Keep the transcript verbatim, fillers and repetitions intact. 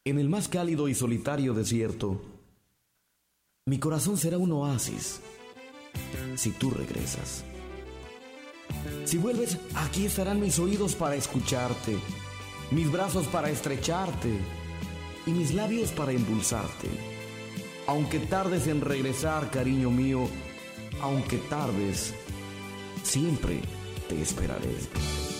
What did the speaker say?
En el más cálido y solitario desierto, mi corazón será un oasis si tú regresas. Si vuelves, aquí estarán mis oídos para escucharte, mis brazos para estrecharte y mis labios para endulzarte. Aunque tardes en regresar, cariño mío, aunque tardes, siempre te esperaré.